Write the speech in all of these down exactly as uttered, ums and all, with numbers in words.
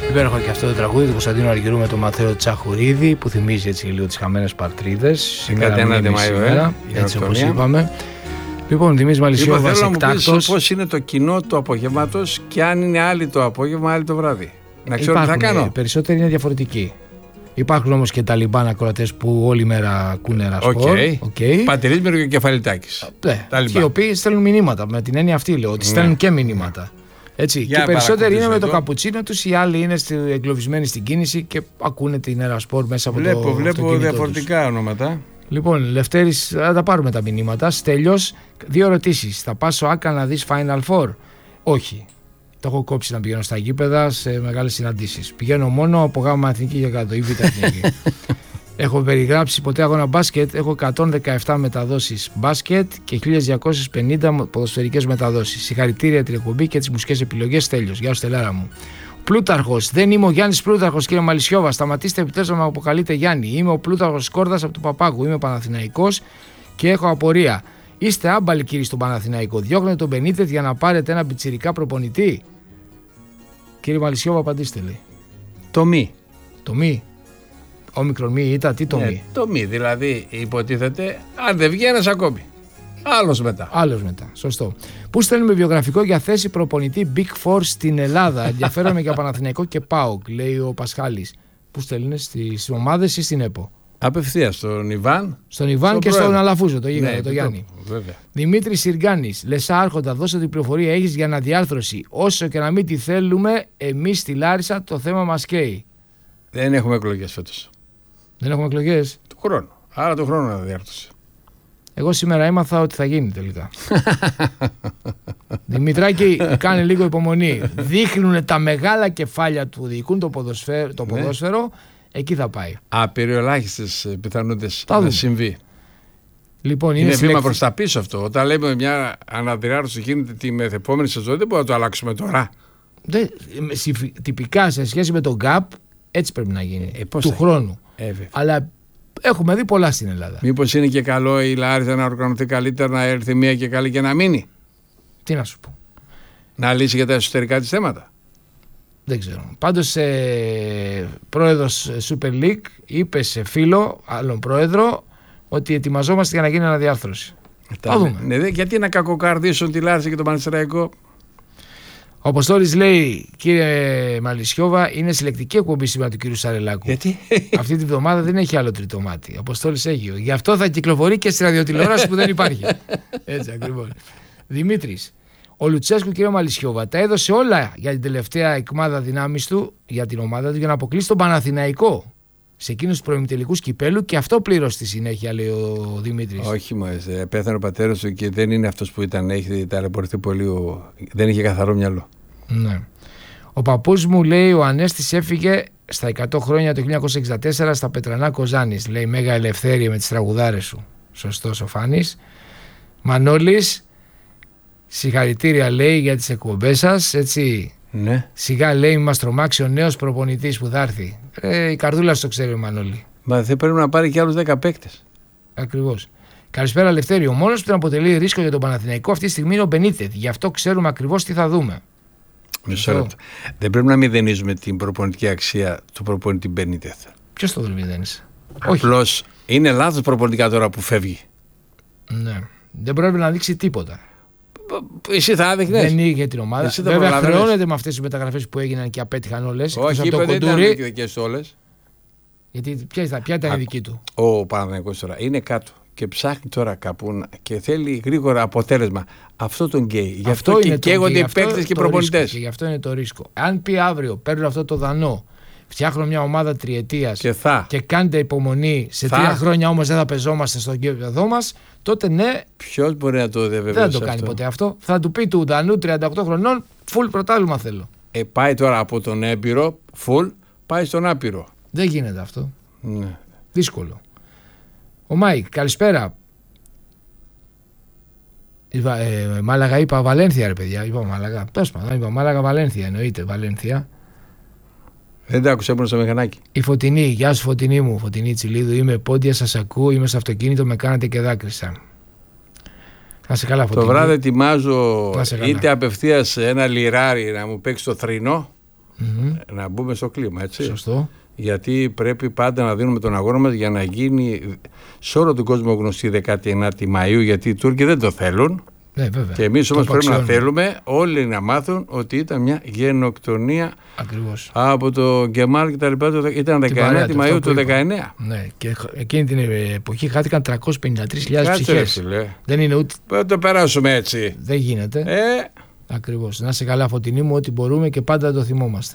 Υπέροχο και αυτό το τραγούδι του Κωνσταντίνου Αργυρού με τον Μαθαίο Τσαχουρίδη, που θυμίζει έτσι λίγο τις χαμένες παρτρίδες. δεκαεννέα Μαΐου, ε, έτσι όπως είπαμε. Λοιπόν, Δημήτρης Μαλισσιόβας, εκτάκτος. Θέλω να μου πεις πώς είναι το κοινό του απογεύματος και αν είναι άλλη το απόγευμα, άλλη το βράδυ. Να ξέρω τι θα κάνω. Περισσότεροι είναι διαφορετικοί. Υπάρχουν όμως και ταλιμπάν ακροατές που όλη μέρα ακούνε ένα σπορ. Okay. Πατηρής Μυρωκεφαλιτάκης. Ναι, και οι οποίοι στέλνουν μηνύματα. Με την έννοια αυτή λέω, ότι στέλνουν ναι. και μηνύματα. Έτσι. Και περισσότεροι είναι με το καπουτσίνο τους, οι άλλοι είναι στη, εγκλωβισμένοι στην κίνηση και ακούνε την Έρα Σπορ μέσα από βλέπω, το Βλέπω διαφορετικά τους. Ονόματα. Λοιπόν, Λευτέρης, θα τα πάρουμε τα μηνύματα. Στέλιος, δύο ερωτήσεις. Θα πας στο Άκα να δεις Final Four? Όχι. Το έχω κόψει να πηγαίνω στα γήπεδα σε μεγάλες συναντήσεις. Πηγαίνω μόνο από γάμα εθνική και κάτω ή β' εθνική. Έχω περιγράψει ποτέ αγώνα μπάσκετ. Έχω εκατόν δεκαεπτά μεταδόσεις μπάσκετ και χίλια διακόσιες πενήντα ποδοσφαιρικές μεταδόσεις. Συγχαρητήρια την εκπομπή και τις μουσικές επιλογές. Τέλειος. Γεια σου, Στελάρα μου. Πλούταρχος. Δεν είμαι ο Γιάννης Πλούταρχος, κύριε Μαλισσιόβα. Σταματήστε επιτέλους να με αποκαλείτε Γιάννη. Είμαι ο Πλούταρχος Κόρδας από του Παπάγου. Είμαι Παναθηναϊκός και έχω απορία. Είστε άμπαλοι, κύριοι, στον Παναθηναϊκό. Διώχνετε τον Μπενίτεθ για να πάρετε ένα πιτσιρικά προπονητή? Κύριε Μαλισσιόβα, απαντήστε, λέει. Το μη. Το μη. Όμικρον μη, ήτα, τι το ναι, μη. Το μη, δηλαδή υποτίθεται, αν δεν βγει ένας ακόμη. Άλλος μετά. Άλλος μετά, σωστό. Πού στέλνουμε βιογραφικό για θέση προπονητή Big Four στην Ελλάδα? Ενδιαφέρομαι για Παναθηναϊκό και ΠΑΟΚ, λέει ο Πασχάλης. Πού στέλνουν, στις ομάδες ή στην ΕΠΟ? Απευθείας στον Ιβάν. Στον Ιβάν στον και πρόεδρο. Στον Αλαφούζο, το γίγαντα, ναι, το Γιάννη. Βέβαια. Δημήτρης Σιργάνης, λες Άρχοντα, δώσε την πληροφορία έχεις για αναδιάρθρωση. Όσο και να μην τη θέλουμε, εμείς στη Λάρισα το θέμα μας καίει. Δεν έχουμε εκλογές φέτος. Δεν έχουμε εκλογές. Του χρόνου. Άρα του χρόνου αναδιάρθρωση. Εγώ σήμερα έμαθα ότι θα γίνει τελικά. Δημητράκη, κάνε λίγο υπομονή. Δείχνουν τα μεγάλα κεφάλια του διοικούν το ποδοσφαίρο, το ποδόσφαιρο ναι. Εκεί θα πάει. Απεριολάχιστες πιθανότητες να συμβεί. Λοιπόν, είναι είναι συλλεκ... βήμα προς τα πίσω αυτό. Όταν λέμε μια αναδιάρθρωση γίνεται τη μεθεπόμενη σεζόν, δεν μπορούμε να το αλλάξουμε τώρα. Δεν, τυπικά σε σχέση με τον γκάπ, έτσι πρέπει να γίνει. Ε, του χρόνου. Ε, Αλλά έχουμε δει πολλά στην Ελλάδα. Μήπως είναι και καλό η Λάρισα να οργανωθεί καλύτερα, να έρθει μία και καλή και να μείνει? Τι να σου πω. Να λύσει για τα εσωτερικά της θέματα. Δεν ξέρω. Πάντως ε, πρόεδρος Super League είπε σε φίλο, άλλον πρόεδρο, ότι ετοιμαζόμαστε για να γίνει αναδιάρθρωση. Θα δούμε. Ναι, γιατί να κακοκαρδίσουν τη Λάρισα και τον Πανσεραϊκό? Ο Αποστόλης λέει, κύριε Μαλισσιόβα, είναι συλλεκτική εκπομπή σήμερα του κύριου Σαρελάκου. Γιατί? Αυτή τη βδομάδα δεν έχει άλλο τρίτο μάτι. Ο Αποστόλης Αίγυο. Γι' αυτό θα κυκλοφορεί και στη ραδιοτηλεόραση που δεν υπάρχει. Έτσι ακριβώς. Δημήτρης. Ο Λουτσέσκου, κύριο Μαλισσιόβα, τα έδωσε όλα για την τελευταία εκμάδα δυνάμεις του, για την ομάδα του, για να αποκλείσει τον Παναθηναϊκό σε εκείνους τους προημιτελικούς κυπέλου και αυτό πλήρωσε στη συνέχεια, λέει ο Δημήτρης. Όχι, μας πέθανε ο πατέρας του και δεν είναι αυτός που ήταν, έχει ταλαιπωρηθεί πολύ, δεν είχε καθαρό μυαλό. Ναι. Ο παππούς μου, λέει, ο Ανέστης έφυγε στα εκατό χρόνια το χίλια εννιακόσια εξήντα τέσσερα στα Πετρανά Κοζάνης. Λέει, Μέγα Ελευθέρια με τις τραγουδάρες σου. Σωστός ο Φάνης. Μανώλης, συγχαρητήρια, λέει, για τις εκπομπές σας, έτσι. Ναι. Σιγά, λέει, μας τρομάξει ο νέος προπονητής που θα έρθει. Ε, η καρδούλα σου το ξέρει ο Μανώλη. Μα δεν πρέπει να πάρει και άλλους δέκα παίκτες. Ακριβώς. Καλησπέρα, Λευτέριο. Ο μόνος που δεν αποτελεί ρίσκο για τον Παναθηναϊκό αυτή τη στιγμή είναι ο Μπενίτεθ. Γι' αυτό ξέρουμε ακριβώς τι θα δούμε. Μισό λεπτό. Δεν πρέπει να μηδενίζουμε την προπονητική αξία του προπονητή Μπενίτεθ. Ποιος το μηδένισε? Απλώς είναι λάθος προπονητικά τώρα που φεύγει. Ναι. Δεν πρέπει να δείξει τίποτα. Εσύ θα άδειχνες. Δεν είχε την ομάδα. Βέβαια χρεώνεται με αυτές τις μεταγραφές που έγιναν και απέτυχαν όλες. Όχι, είπε, δεν ήταν δικές του όλες. Γιατί ποια, ποια ήταν η δική του? Ο Παναθηναϊκός τώρα είναι κάτω και ψάχνει τώρα κάπου και θέλει γρήγορα αποτέλεσμα. Αυτό τον καίει. Γι' αυτό, αυτό και καίγονται οι παίκτες και οι προπονητές. Και γι' αυτό είναι το ρίσκο. Αν πει αύριο παίρνω αυτό το δανό, φτιάχνω μια ομάδα τριετίας και, θα. και κάντε υπομονή, σε θα. τρία χρόνια όμως δεν θα πεζόμαστε στον κήπεδο μας, τότε ναι. Ποιος μπορεί να το διαβεβαιώσει? Δεν θα το κάνει αυτό. ποτέ αυτό. Θα του πει του Δανού τριάντα οκτώ χρονών, full πρωτάθλημα θέλω. Ε, πάει τώρα από τον έμπειρο, full, πάει στον άπειρο. Δεν γίνεται αυτό. Ναι. Δύσκολο. Ο Μάικ, καλησπέρα. Είπα, ε, Μάλαγα είπα Βαλένθια, ρε παιδιά. Είπα Μάλαγα. Πέσμα, είπα Μάλαγα Βαλένθια, εννοείται Βαλένθια. Δεν τα άκουσα, ήμουν στο μηχανάκι. Η Φωτεινή, γεια σου Φωτεινή μου, Φωτεινή Τσιλίδου. Είμαι πόντια, σας ακούω, είμαι στο αυτοκίνητο, με κάνατε και δάκρυσα. Να σε καλά, Φωτεινή. Το βράδυ ετοιμάζω είτε απευθείας ένα λιράρι να μου παίξει το θρηνό, Mm-hmm. Να μπούμε στο κλίμα, έτσι. Σωστό. Γιατί πρέπει πάντα να δίνουμε τον αγώνα μας για να γίνει σε όλο τον κόσμο γνωστή δεκάτη ενάτη Μαΐου, γιατί οι Τούρκοι δεν το θέλουν. Ναι, βέβαια. Και εμείς όμως πρέπει να θέλουμε όλοι να μάθουν ότι ήταν μια γενοκτονία. Ακριβώς. Από το Γκεμάλ και τα λοιπά. Ήταν δεκαενάτη Μαΐου του δεκαεννέα. Ναι, και εκείνη την εποχή χάθηκαν τριακόσιες πενήντα τρεις χιλιάδες ψυχές. Δεν είναι ούτε. Πρέπει να το περάσουμε έτσι. Δεν γίνεται. Ε. Ακριβώς. Να σε καλά, Φωτεινή μου, ότι μπορούμε και πάντα το θυμόμαστε.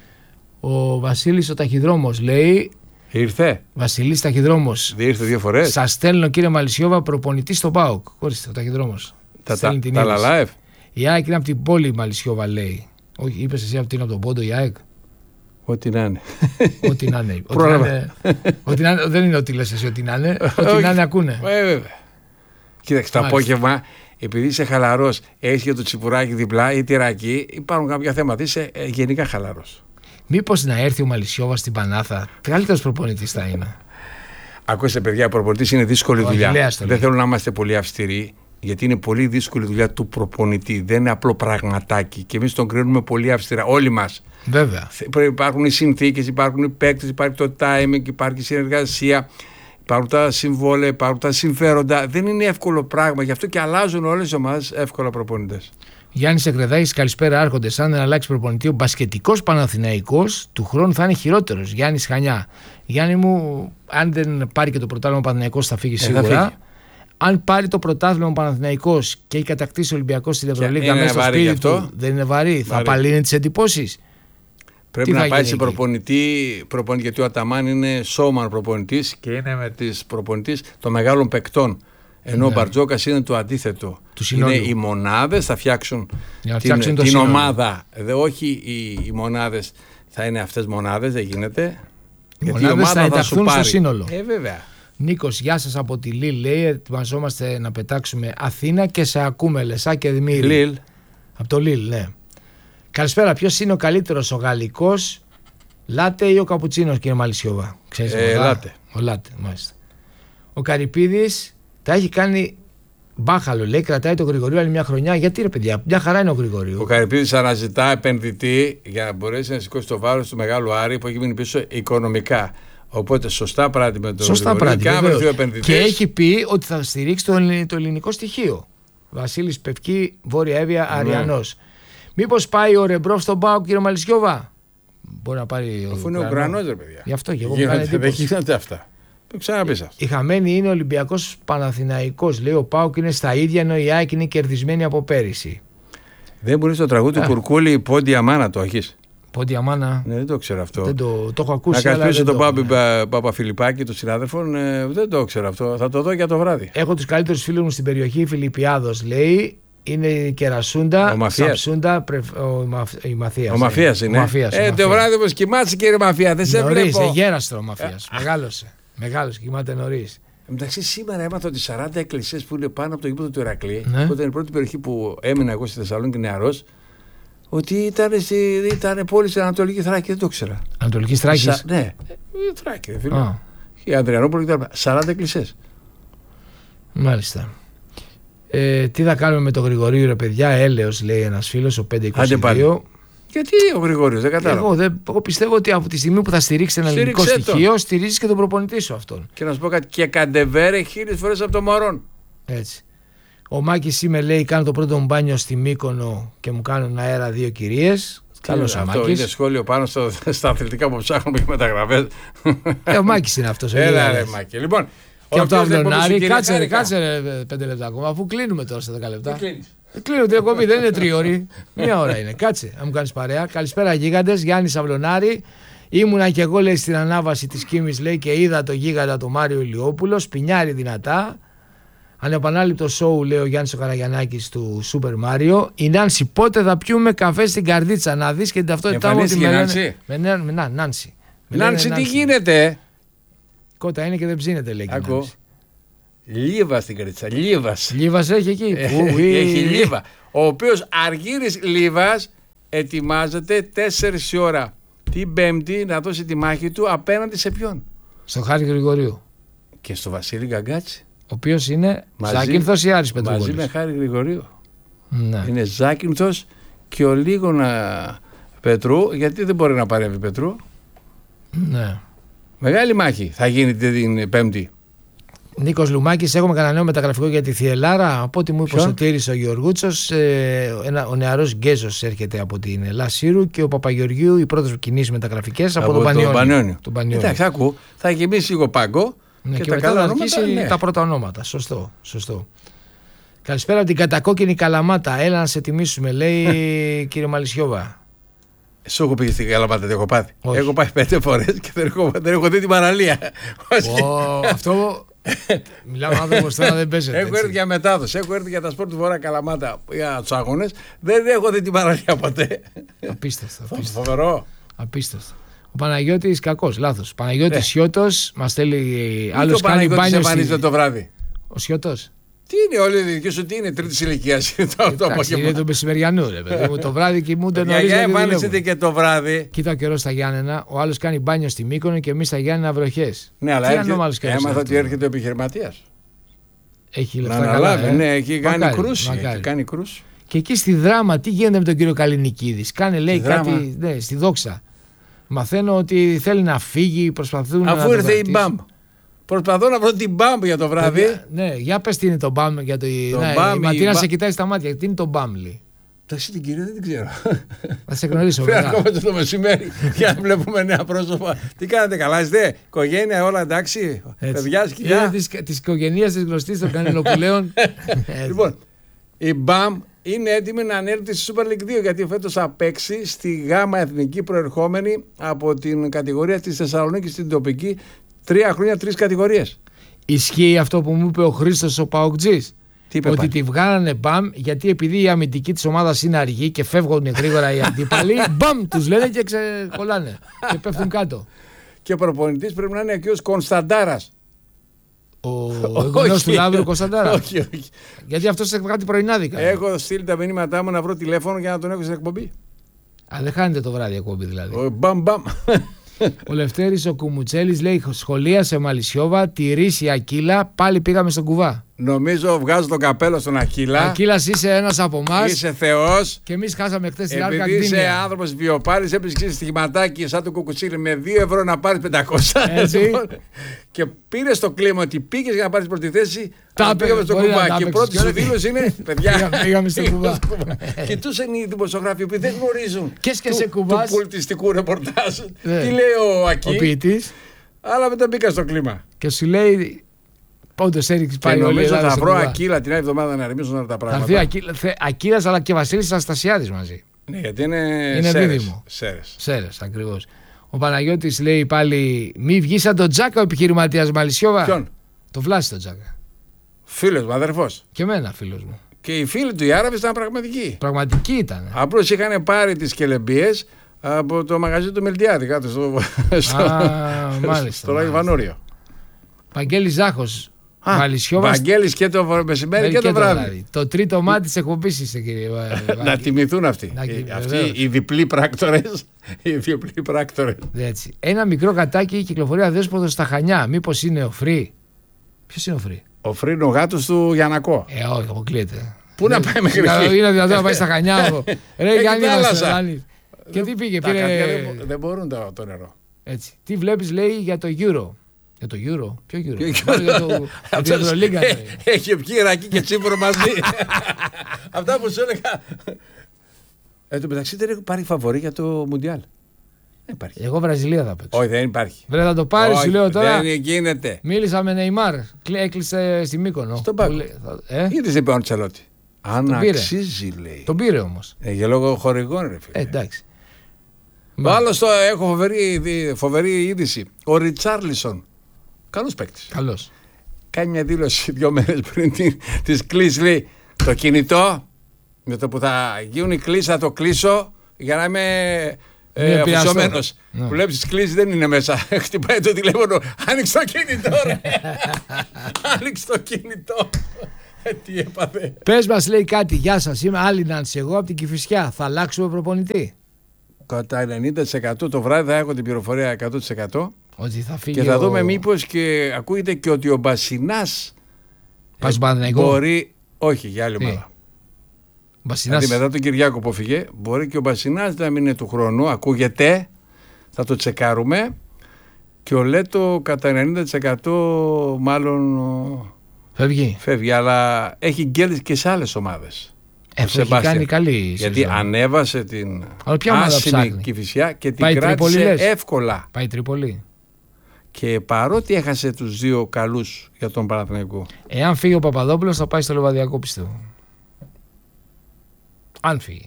Ο Βασίλης ο Ταχυδρόμος λέει. Ήρθε. Βασιλής Ταχυδρόμος. Ήρθε δύο φορές. Σας στέλνω, κύριε Μαλισσιόβα, προπονητή στο ΠΑΟΚ. Ορίστε, ο Ταχυδρόμος. Τα, τα, τα λαλάευ. Η ΑΕΚ είναι από την πόλη Μαλισσιόβα, λέει. Όχι, είπες εσύ ότι είναι από τον Πόντο η ΑΕΚ. Ό,τι να είναι. Ό,τι να είναι. Ό,τι να είναι, ό,τι να είναι. Δεν είναι ότι λες εσύ ότι να είναι. Ό,τι να είναι ακούνε. Ε, βέβαια. Κοίταξε, το απόγευμα, επειδή είσαι χαλαρός, έχεις και το τσιπουράκι διπλά ή τυράκι, υπάρχουν κάποια θέματα. Είσαι ε, γενικά χαλαρός. Μήπως να έρθει ο Μαλισσιόβα στην Πανάθα, καλύτερος προπονητής θα είναι. Ακούστε, παιδιά, ο προπονητής είναι δύσκολη ο δουλειά. Δεν λέει. Θέλω να είμαστε πολύ αυστηροί, γιατί είναι πολύ δύσκολη δουλειά του προπονητή. Δεν είναι απλό πραγματάκι. Και εμείς τον κρίνουμε πολύ αυστηρά, όλοι μας. Βέβαια. Υπάρχουν οι συνθήκες, υπάρχουν οι παίκτες, υπάρχει το timing, υπάρχει η συνεργασία, υπάρχουν τα συμβόλαια, υπάρχουν τα συμφέροντα. Δεν είναι εύκολο πράγμα. Γι' αυτό και αλλάζουν όλες οι ομάδες εύκολα προπονητές. Γιάννης Εκρεδάκης, καλησπέρα. Άρχοντες. Αν δεν αλλάξει προπονητή, ο μπασκετικός Παναθηναϊκός του χρόνου θα είναι χειρότερος. Γιάννης Χανιά. Γιάννη μου, αν δεν πάρει και το πρωτάθλημα ο Παναθηναϊκός θα φύγει σίγουρα. Ε, θα φύγει. Αν πάρει το πρωτάθλημα ο Παναθηναϊκός και έχει κατακτήσει ο Ολυμπιακός στην Ευρωλίγκα μέσα στο σπίτι του, δεν είναι βαρύ. βαρύ. Θα απαλύνει τις εντυπώσεις. Πρέπει Τι να πάει σε προπονητή, προπονητή, γιατί ο Αταμάν είναι showman προπονητής και είναι με τις προπονητής των μεγάλων παικτών. Ενώ ναι. ο Μπαρτζόκας είναι το αντίθετο. Είναι οι μονάδες θα φτιάξουν την, την ομάδα. Δε, όχι οι, οι μονάδες θα είναι αυτές μονάδες, δεν γίνεται. Οι γιατί η ομάδα θα ενταχθούν στο σύνολο. Ε, βέβαια. Νίκος, γεια σας από τη Λίλ. Λέει: ετοιμαζόμαστε να πετάξουμε Αθήνα και σε ακούμε, Λεσά και Δημήτρη. Λίλ. Από το Λίλ, ναι. Καλησπέρα. Ποιος είναι ο καλύτερος, ο γαλλικός λάτε ή ο καπουτσίνος, κύριε Μαλισσιόβα? Ξέρεις, ε, λάτε. Ο λάτε, μάλιστα. Ο Καρυπίδης τα έχει κάνει μπάχαλο, λέει, κρατάει το Γρηγορίου άλλη μια χρονιά. Γιατί ρε παιδιά, μια χαρά είναι ο Γρηγορίου. Ο Καρυπίδης αναζητά επενδυτή για να μπορέσει να σηκώσει το βάρος του μεγάλου Άρη που έχει μείνει πίσω οικονομικά. Οπότε σωστά πράττει με τον σωστά Γρηγορίου και, και έχει πει ότι θα στηρίξει το, το ελληνικό στοιχείο. Βασίλης Πευκή, Βόρεια Εύβοια, Αριανός. Μήπως πάει ο Ρεμπρόφ στον ΠΑΟΚ, κύριε Μαλισσιόβα? Μπορεί να πάρει. Αφού είναι Ουκρανός, ρε παιδιά. Γι' αυτό και εγώ γίνονται, δεν γίνονται αυτά. Το ξαναπείς αυτό. Η χαμένη είναι Ολυμπιακός Παναθηναϊκός. Λέει ο ΠΑΟΚ είναι στα ίδια, ενώ η ΑΕΚ είναι κερδισμένη από πέρυσι. Δεν μπορεί το τραγούδι του Κουρκούλη Πόντια Μάνα το έχεις? Πόντια Μάνα. Ναι, δεν το ξέρω αυτό. Δεν το, το έχω ακούσει. Να καλωσορίσω τον Πάπη Παπαφιλιππάκη, τον συνάδελφο. Ε, δεν το ξέρω αυτό. Θα το δω για το βράδυ. Έχω τους καλύτερους φίλους μου στην περιοχή, Φιλιππιάδος, λέει. Είναι η Κερασούντα, ο Σαψούντα, πρεφ... ο, η Μαθίας. Ο Μαφίας είναι. Ο Μαφίας, ε, ο το βράδυ όμως κοιμάσαι, κύριε Μαφία. Δεν σε νωρίς, βλέπω. Νωρίς, γέραστρο ο Μαφίας. Μεγάλωσε. Μεγάλωσε, κοιμάται νωρίς. Εντάξει, σήμερα έμαθα ότι σαράντα εκκλησίες που είναι πάνω από το γήπεδο του Ηρακλή, ναι. που ήταν η πρώτη περιοχή που έμεινα εγώ στη Θεσσαλονίκη νεαρός, ότι ήταν, στη, ήταν πόλη στην Ανατολική Θράκη, δεν το ήξερα. Ανατολική Θράκη. Σα... Ναι, η Θράκη, φίλε. Ah. Η Ανδριανόπολη ήταν σαράντα εκκλησίες. Μάλιστα. Ε, τι θα κάνουμε με τον Γρηγορίου, ρε παιδιά? Έλεος, λέει ένας φίλος, ο πέντε είκοσι δύο. Γιατί ο Γρηγόριος, δεν κατάλαβα. Εγώ, δεν, εγώ πιστεύω ότι από τη στιγμή που θα στηρίξει ένα ελληνικό στοιχείο, στηρίζει και τον προπονητή σου αυτόν. Και να σου πω κάτι, και καντεβέρε χίλιες φορές από τον Μωρόν. Έτσι. Ο Μάκης είμαι, λέει, κάνω το πρώτο μου μπάνιο στη Μύκονο και μου κάνουν αέρα δύο κυρίες. Καλώς ο Μάκης. Αυτό είναι σχόλιο πάνω στο, στα αθλητικά που ψάχνουμε και μεταγραφές. Ε, ο Μάκης είναι αυτός. Έλα ρε Μάκη. Λοιπόν, και από το Αυλωνάρι, κάτσε ρε, κάτσε ρε πέντε λεπτά ακόμα, αφού κλείνουμε τώρα στα δέκα λεπτά. Κλείνω την εκπομπή, δεν είναι τριώρη. Μία ώρα είναι. Κάτσε, να μου κάνεις παρέα. Καλησπέρα, γίγαντες. Γιάννης Αυλωνάρη. Ήμουνα και εγώ, λέει, στην ανάβαση της Κίμης, λέει, και είδα το γίγαντα του Μάριο Ηλιόπουλο. Σπινιάρι δυνατά. Ανεπανάληπτο σόου, λέει ο Γιάννης ο Καραγιαννάκης του Σούπερ Μάριο. Η Νάνση, πότε θα πιούμε καφέ στην καρδίτσα? Να δεις και την ταυτότητά μου. Ότι με λένε. Με να, Νάνση. Νάνση, τι γίνεται? Κότα είναι και δεν ψήνεται, λέει. Ακούω. Λίβα στην καρδίτσα. Λίβας. Λίβας έχει εκεί. Έχει Λίβα. Ο οποίος Αργύρης Λίβας ετοιμάζεται τέσσερις η ώρα την Πέμπτη να δώσει τη μάχη του απέναντι σε ποιον? Στο Χάρη Γρηγορίου. Και στο Βασίλη Γκαγκάτση. Ο οποίος είναι Ζάκυνθος ή Άρης Πετροπόλης? Μαζί με Χάρη Γρηγορίου. Ναι. Είναι Ζάκυνθος και ο λίγο να Πετρού, γιατί δεν μπορεί να παρέμβει Πετρού. Ναι. Μεγάλη μάχη θα γίνει την Πέμπτη. Νίκος Λουμάκης, έχουμε κανένα νέο μεταγραφικό για τη Θιελάρα. Από ό,τι μου είπε ο Σωτήρης ο Γεωργούτσος, ε, ένα, ο νεαρός Γκέζος έρχεται από την Λασίρου και ο Παπαγεωργίου οι πρώτες κινήσεις μεταγραφικές από, από τον Πανιόνιο. Εντάξει, ακού, θα γεμίσει λίγο πάγκο ναι, και, και τα μετά θα αρχίσει ναι. τα πρώτα ονόματα. Σωστό, σωστό. Καλησπέρα από την κατακόκκινη Καλαμάτα. Έλα να σε τιμήσουμε, λέει κύριε Μαλισιόβα. Σου έχω πει στην Καλαμάτα τι έχω πάθει. Όχι. Έχω πάει πέντε φορές και δεν έχω, δεν έχω δει την παραλία. Oh, αυτό. Μιλάμε άνθρωπος τώρα δεν παίζεται. Έχω έρθει για μετάδοση. Έχω έρθει για τα σπορ του Βορρά Καλαμάτα για τους αγώνες. Δεν έχω δει την παραλία ποτέ. Απίστευτο. Φοβερό. Απίστευτο. Ο Παναγιώτης κακός, λάθος. Παναγιώτης ναι. Σιώτος μας στέλνει. Άλλος κάνει μπάνιο. Εμφανίζεται το βράδυ. Ο Σιώτος. Τι είναι, όλοι οι δικοί σου, τι είναι, τρίτη ηλικία. Είναι το μεσημεριανού, ρε παιδί μου. Το βράδυ κοιμούνται νωρίς. Για εμφανίζεται και το βράδυ. Κοίτα ο καιρός στα Γιάννενα, ο άλλος κάνει μπάνιο στη Μύκονο και εμείς στα Γιάννενα βροχές. Ναι, αλλά έμαθα ότι έρχεται ο επιχειρηματίας. Έχει λεφτά. Να αναλάβει, ναι, έχει κάνει κρούση. Και εκεί στη Δράμα, τι γίνεται με τον κύριο Καλινικίδης. Κάνε, λέει κάτι, ναι, στη Δόξα. Μαθαίνω ότι θέλει να φύγει, προσπαθούν να. Αφού ήρθε η μπαμ. Προσπαθώ να βρω την μπαμ για το βράδυ. Παιδιά, ναι, για πες τι είναι το μπαμ για το. το ναι, μπαμ, η Ματίνα μπα... σε κοιτάει στα μάτια. Τι είναι το μπαμ, λέει. Εντάξει, την κυρία δεν την ξέρω. Θα σε γνωρίσω. Πρέπει ακόμα το μεσημέρι για να βλέπουμε νέα πρόσωπα. Τι κάνετε, καλά είστε, οικογένεια, όλα εντάξει. Παιδιά, σκυλιά. Τη οικογένεια τη γνωστή των Κανελοπουλαίων. Λοιπόν, η μπαμ είναι έτοιμη να ανέλθει στη Super League δύο γιατί φέτος θα παίξει στη γάμα εθνική προερχόμενη από την κατηγορία της Θεσσαλονίκης στην τοπική. Τρία χρόνια, τρεις κατηγορίες. Ισχύει αυτό που μου είπε ο Χρήστος ο Παοκτζής. Ότι πάλι? τη βγάλανε μπαμ γιατί επειδή η αμυντική της ομάδας είναι αργή και φεύγουν γρήγορα οι αντίπαλοι, μπαμ τους λένε και ξεκολλάνε και πέφτουν κάτω. Και ο προπονητής πρέπει να είναι ο κ. Κωνσταντάρας. Ο εγγονός του Λαύρου Κωνσταντάρα. Όχι, όχι. Γιατί αυτός έχει κάτι πρωινάδικα. Έχω στείλει τα μηνύματά μου να βρω τηλέφωνο για να τον έχω στην εκπομπή. Α, δεν χάνετε το βράδυ εκπομπή δηλαδή. Μπαμ, μπαμ. Ο Λευτέρης ο Κουμουτσέλης λέει σχολεία σε Μαλισιόβα, τηρήσει Ακύλα, πάλι πήγαμε στον κουβά. Νομίζω βγάζω το καπέλο στον Ακύλα. Ακύλας είσαι ένας από εμάς. Είσαι θεός. Και εμείς χάσαμε χτες την Άρκα Επειδή είσαι άνθρωπος βιοπάλης, έπαιξε στοιχηματάκι σαν το κουκουτσίλι με δύο ευρώ να πάρεις πεντακόσια. Έτσι. Και πήρε το κλίμα ότι πήγες για να πάρεις πρώτη θέση. Τα πήγαμε στον κουβά. Και η πρώτη σου δήλωση είναι παιδιά. Πήγαμε στον κουβά. Κοιτούσαν οι δημοσιογράφοι που δεν γνωρίζουν του πολιτιστικού ρεπορτάζ. Τι λέει ο Ακύ. Αλλά μετά μπήκα στο κλίμα. Και σου λέει. Όντως έριξε πάλι. Και νομίζω θα βρω Ακύλα την άλλη εβδομάδα να ρεμίσουν όλα τα πράγματα. Θα έρθει Ακύλας αλλά και Βασίλης Αναστασιάδης μαζί. Ναι, γιατί είναι, είναι Σέρες. Σέρες. Σέρες, ακριβώς. Ο Παναγιώτης λέει πάλι μη βγει σαν τον Τζάκα ο επιχειρηματίας Μαλισιόβα. Ποιον? Το Βλάση τον Τζάκα. Φίλος μου, αδερφός. Και εμένα φίλος μου. Και οι φίλοι του οι Άραβες ήταν πραγματικοί. Πραγματικοί ήταν. Απλώς είχαν πάρει τις κελεμπίες από το μαγαζί του Μελτιάδη κάτω στο, Α, μάλιστα, στο Λάγιο Βανόριο. Παγγέλης Ζάχος. Μαλισιόβα. Βαγγέλης και το μεσημέρι και, και το βράδυ. βράδυ. Το τρίτο μάτι της εκπομπής είσαι, κύριε Βαγγέλη. Να τιμηθούν αυτοί. Να, οι, αυτοί οι διπλοί πράκτορες. Οι διπλοί πράκτορες. Έτσι. Ένα μικρό κατάκι κυκλοφορεί αδέσποτο στα Χανιά. Μήπως είναι ο Φρύ? Ποιος είναι ο Φρύ? Ο Φρύ είναι ο γάτος του Γιαννακό. Ε, όχι, αποκλείεται. Πού να πάει μέχρι εκεί? Είναι δυνατόν να πάει στα Χανιά. Ρε Γιάννη, και τι πήγε, πήρε. Δεν μπορούν το νερό. Έτσι. Τι βλέπεις, λέει, για το Euro? Για το Euro. Ποιο Euro? Για το Ευρωλίγκα. Έχει πιει ρακί και τσίπρο μαζί. Αυτά που σου έλεγα. Εν τω μεταξύ δεν έχω πάρει φαβορί για το Μουντιάλ. Δεν υπάρχει. Εγώ Βραζιλία θα παίξω. Όχι, δεν υπάρχει. Βρε θα το πάρει, σου λέω τώρα. Δεν γίνεται. Μίλησα με Νεϊμάρ. Έκλεισε στη Μύκονο. Στον πάγκο. Είδες είπε ο Αντσελότη. Αν αξίζει, λέει. Τον πήρε όμως. Ε, για λόγω χορηγών, ρε φίλε. Ε, εντάξει. Άλλο το έχω φοβερή, φοβερή είδηση. Ο Ριτσάρλισον. Καλός παίκτης. Καλός. Κάνει μια δήλωση δύο μέρες πριν της κλείσει, λέει, το κινητό με το που θα γίνουν οι κλήσεις θα το κλείσω για να είμαι ε, αφοσιωμένος. Ναι. Βλέπεις τις κλήσεις δεν είναι μέσα. Χτυπάει το τηλέφωνο. Άνοιξε το κινητό, ρε. Άνοιξε το κινητό. Τι έπαθε. Πες μας, λέει κάτι. Γεια σας, είμαι άλλη Νάνση εγώ από την Κηφισιά. Θα αλλάξουμε προπονητή? Κατά ενενήντα τοις εκατό το βράδυ θα έχω την πληροφορία εκατό τοις εκατό. Ότι θα φύγει και θα ο... δούμε μήπως και ακούγεται και ότι ο Μπασινάς ε, μπορεί, όχι για άλλη ομάδα. Μπασινάς. Δηλαδή μετά τον Κυριάκο που φύγε, μπορεί και ο Μπασινάς να μην είναι του χρόνου. Ακούγεται, θα το τσεκάρουμε. Και ο Λέτο κατά ενενήντα τοις εκατό μάλλον φεύγει. φεύγει. Αλλά έχει γκέλ και σε άλλες ομάδες. Έχει κάνει καλή. Γιατί σεζόν. Ανέβασε την άσημη Κηφισιά και την Πάει κράτησε Τρίπολη, εύκολα. Πάει Τρίπολη. Και παρότι έχασε τους δύο καλούς για τον Παναθηναϊκό. Εάν φύγει ο Παπαδόπουλος θα πάει στο Λεβαδιακό, πιστεύω. Αν φύγει.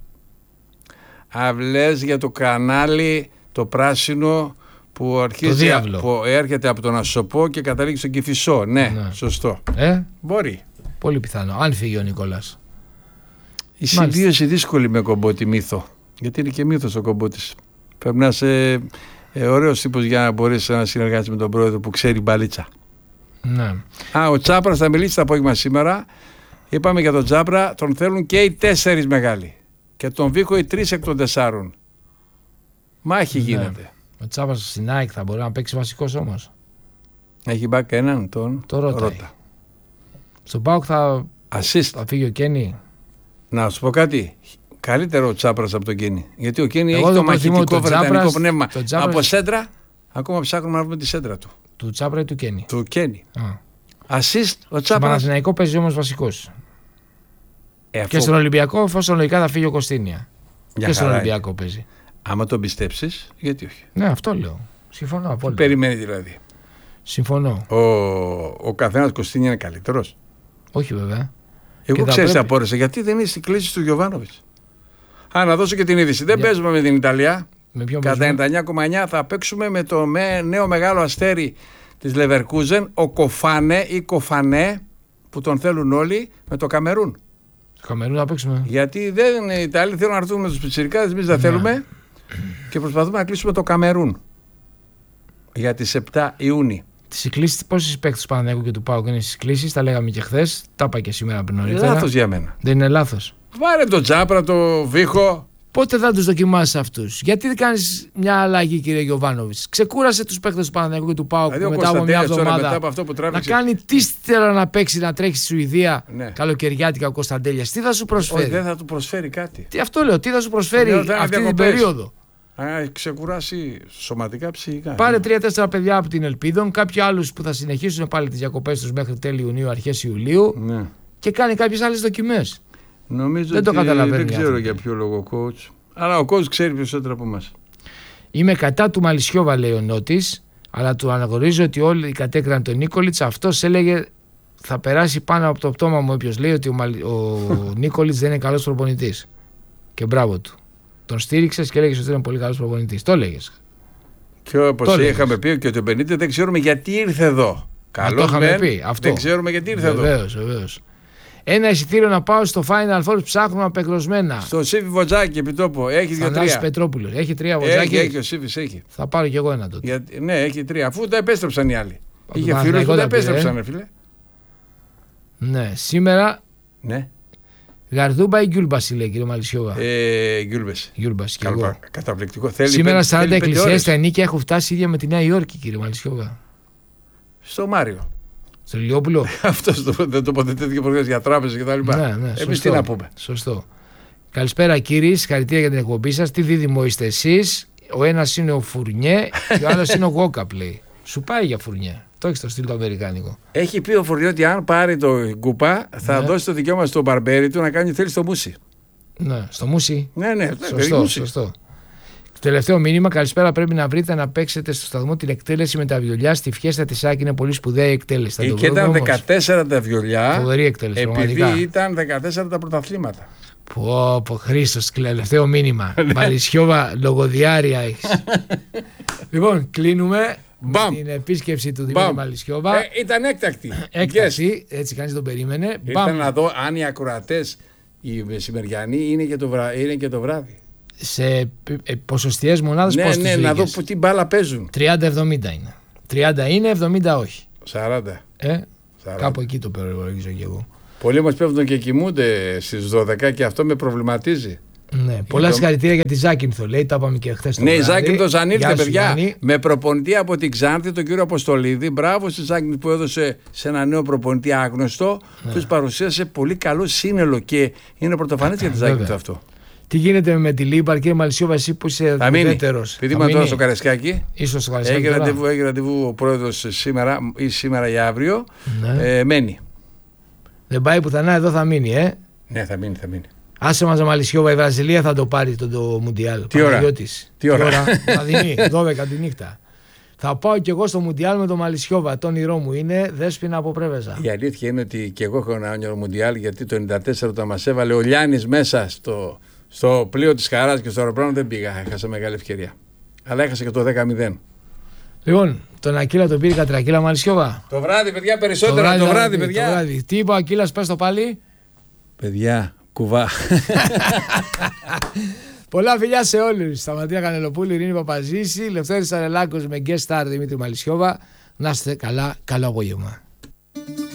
Αυλές για το κανάλι το πράσινο που αρχίζει που έρχεται από τον Ασσοπό και καταλήγει στον Κηφισό. Ναι, ναι. Σωστό. Ε? Μπορεί. Πολύ πιθανό. Αν φύγει ο Νικόλας. Η συμβίωση δύσκολη με Κομπότη μύθο. Γιατί είναι και μύθος ο Κομπότης. Πρέπει να είσαι ε, ωραίος τύπος για να μπορείς να συνεργάσεις με τον πρόεδρο που ξέρει μπαλίτσα. Ναι. Α, ο Τσάπρας θα μιλήσει το απόγευμα σήμερα. Είπαμε για τον Τσάπρα, τον θέλουν και οι τέσσερις μεγάλοι. Και τον Βίκο οι τρεις εκ των τεσσάρων. Μάχη ναι. γίνεται. Ο Τσάπρας στην ΑΕΚ θα μπορεί να παίξει βασικός όμως. Έχει μπακ έναν, τον το Ρώτα. Στον ΠΑΟΚ θα... θα φύγει ο Κένι. Να σου πω κάτι. Καλύτερο ο Τσάπρας από τον Κένι. Γιατί ο Κένι έχει το μαχητικό βρετανικό πνεύμα. Τσάπρας... Από σέντρα, ακόμα ψάχνουμε να βρούμε τη σέντρα του. Του Τσάπρα ή του Κένι. Του Κένι. Ασίστ ο Τσάπρας. Στον Παναθηναϊκό παίζει όμως βασικός. Ε, αυτό... Και στον Ολυμπιακό, εφόσον λογικά θα φύγει ο Κωστίνια. Για και στον Ολυμπιακό παίζει. Άμα τον πιστέψεις, γιατί όχι. Ναι, αυτό λέω. Συμφωνώ απόλυτα. Περιμένει δηλαδή. Συμφωνώ. Ο, ο καθένας Κωστίνια είναι καλύτερος. Όχι βέβαια. Εγώ ξέρεις πρέπει... απόρρισα γιατί δεν είναι στην κλίση του Γιοβάνοβιτς. Α, να δώσω και την είδηση. Δεν Για... παίζουμε με την Ιταλία. Με ποιον Κατά ενενήντα εννιά κόμμα εννιά θα παίξουμε με το με νέο μεγάλο αστέρι της Λεβερκούζεν, ο Κοφάνε ή Κοφανέ, που τον θέλουν όλοι, με το Καμερούν. Το Καμερούν να παίξουμε. Γιατί δεν, οι Ιταλοί θέλουν να έρθουν με τους πιτσιρικάδες, εμείς δεν θέλουμε. Και προσπαθούμε να κλείσουμε το Καμερούν για τις επτά Ιούνιου. Τις κλήσεις, πόσες παίκτες του Παναθηναϊκού και του ΠΑΟΚ είναι στις κλήσεις, τα λέγαμε και χθες, τα είπα και σήμερα πριν νωρίτερα. Λάθος για μένα. Δεν είναι λάθος. Βάρε τον Τσάπρα, το Βίχο. Πότε θα τους δοκιμάσεις αυτούς? Γιατί δεν κάνεις μια αλλαγή, κύριε Γιοβάνοβιτς? Ξεκούρασε τους παίκτες του Παναθηναϊκού και του ΠΑΟΚ δηλαδή, μετά από μια εβδομάδα. Μετά από να κάνει τι στέλα να παίξει, να τρέχει στη Σουηδία ναι. καλοκαιριάτικα ο Κωνσταντέλιας. Τι θα σου προσφέρει? Όχι, δεν θα του προσφέρει κάτι. Τι αυτό λέω, τι θα σου προσφέρει αυτή την περίοδο? Α, ξεκουράσει σωματικά, ψυχικά. Πάρε τρία-τέσσερα παιδιά από την Ελπίδων, κάποιοι άλλους που θα συνεχίσουν πάλι τις διακοπές τους μέχρι τέλη Ιουνίου, αρχές Ιουλίου ναι. και κάνει κάποιες άλλες δοκιμές. Νομίζω δεν το καταλαβαίνω. Δεν ξέρω για ποιο λόγο ο coach. Αλλά ο coach ξέρει περισσότερο από εμάς. Είμαι κατά του Μαλισιόβα, λέει ο Νότης, αλλά του αναγνωρίζω ότι όλοι κατέκραν τον Νίκολιτς. Αυτός έλεγε θα περάσει πάνω από το πτώμα μου όποιος λέει ότι ο, Μαλ... ο Νίκολιτς δεν είναι καλός προπονητής. Και μπράβο του. Τον στήριξες και έλεγες ότι είναι πολύ καλός προπονητής. Το έλεγες. Και όπως είχαμε πει και ότι ο Μπενίτες δεν ξέρουμε γιατί ήρθε εδώ. Καλώς μεν, πει. Αυτό. Δεν ξέρουμε γιατί ήρθε βεβαίως, εδώ. Βεβαίως. Ένα εισιτήριο να πάω στο Final Four, ψάχνουμε απεγνωσμένα. Στο Σίβι Βοτζάκι, επιτόπου. Έχει για τρία. Πετρόπουλος. Έχει τρία Βοτζάκι. Έχει, έχει, ο Σίβις έχει. Θα πάρω κι εγώ ένα τότε. Για, ναι, έχει τρία. Αφού τα επέστρεψαν οι άλλοι. Είχε φίλους που τα επέστρεψαν, φίλε. Ναι, σήμερα. Ναι. Γαρδούμπα ή Γκιούλμπαση, λέει κύριε Μαλισιόβα. Ε, Γκιούλμπαση. Γκιούλμπαση. Καταπληκτικό. Θέλει σήμερα σαράντα εκκλησίες στα ενίκια έχουν φτάσει ίδια με τη Νέα Υόρκη, κύριε Μαλισιόβα. Στο Μάριο. Στο Λιόπουλο. Αυτό δεν τοποθετήθηκε προχθές για τράπεζα κτλ. Ναι, ναι, εμείς τι να πούμε. Σωστό. Καλησπέρα κύριοι, συγχαρητήρια για την εκπομπή σας. Τι δίδυμο είστε εσείς? Ο ένας είναι ο Φουρνιέ και ο άλλος είναι ο Γόκαπ, λέει. Σου πάει για Φουρνιέ. Το έχει στο στυλ το αμερικάνικο. Έχει πει ο Φουρνιέ ότι αν πάρει το γκουπά θα ναι. δώσει το δικαίωμα στον μπαρμπέρι του να κάνει ό,τι θέλει στο μουσι. Ναι, στο μουσι. Ναι, ναι, σωστό. μουσι. σωστό. Τελευταίο μήνυμα, καλησπέρα. Πρέπει να βρείτε να παίξετε στο σταθμό την εκτέλεση με τα βιολιά στη φιέστα τη Άκη. Είναι πολύ σπουδαία η εκτέλεση. Και ήταν δεκατέσσερα τα βιολιά. Φοβερή εκτέλεση. Επειδή πραγματικά. Ήταν δεκατέσσερα τα πρωταθλήματα. Πω, πω, Χρήστος, τελευταίο μήνυμα. Μαλισιόβα, λογοδιάρια έχει. Λοιπόν, κλείνουμε. Μπαμ. Την επίσκεψη του Δημήτρη Μαλισιόβα. Ε, ήταν έκτακτη. Έκτακτη, έτσι κανείς τον περίμενε. Ήρθα να δω αν οι ακροατές, οι μεσημεριανοί, είναι και το, βρα... είναι και το βράδυ. Σε ποσοστιαίες μονάδες, ναι, πώς ναι, τις να βρήκες? δω τι μπάλα παίζουν. τριάντα εβδομήντα είναι. τριάντα είναι, εβδομήντα όχι. σαράντα. Ε, σαράντα. Κάπου εκεί το περιορίζω και εγώ. Πολλοί μας πέφτουν και κοιμούνται στις δώδεκα και αυτό με προβληματίζει. Ναι, πολλά συγχαρητήρια για τη Ζάκυνθο, λέει, τα είπαμε και χθες το Ναι, βράδυ. η Ζάκυνθο αν ήρθε, παιδιά, Γιάννη. με προπονητή από την Ξάνθη, τον κύριο Αποστολίδη. Μπράβο στη Ζάκυνθο που έδωσε σε ένα νέο προπονητή άγνωστο, ναι. Τους παρουσίασε πολύ καλό σύνολο και είναι πρωτοφανές για τη Ζάκυνθο αυτό. Τι γίνεται με τη Λίμπαρ, κύριε Μαλισσιόβα, εσύ που είσαι ουδέτερος? Επειδή είμαστε τώρα στο Καρεσκάκι, ίσως στο Καρεσκάκι έχει ραντεβού, έχει ραντεβού ο πρόεδρος σήμερα ή σήμερα ή αύριο. Ναι. Ε, μένει. Δεν πάει πουθενά, εδώ θα μείνει, ε. Ναι, θα μείνει, θα μείνει. Άσε μας, Μαλισσιόβα, η Βραζιλία θα το πάρει το, το Μουντιάλ. Τι ώρα? Τι ώρα? Θα δίνει, δώδεκα τη νύχτα. Θα πάω κι εγώ στο Μουντιάλ με τον Μαλισσιόβα. Το όνειρό μου είναι Δέσποινα από Πρέβεζα. Η αλήθεια είναι ότι και εγώ έχω ένα όνειρο Μουντιάλ, γιατί το ενενήντα τέσσερα όταν μας έβαλε ο Λιάννης μέσα στο, στο πλοίο της χαράς και στο αεροπλάνο δεν πήγα. Έχασα μεγάλη ευκαιρία. Αλλά έχασα και το δέκα μηδέν. Λοιπόν, τον Ακύλα τον πήρε η Κατρακύλα, Μαλισσιόβα. Το βράδυ, παιδιά, περισσότερα το βράδυ, το βράδυ παιδιά. Το βράδυ. Τι είπε ο Ακύλας, πες το πάλι. Παιδιά, κουβά. Πολλά φιλιά σε όλους. Σταματία Κανελοπούλη, Ειρήνη Παπαζήση, Λευτέρης Αρελάκος με guest star Δημήτρη Μαλισσιόβα. Να είστε καλά, καλό απόγευμα.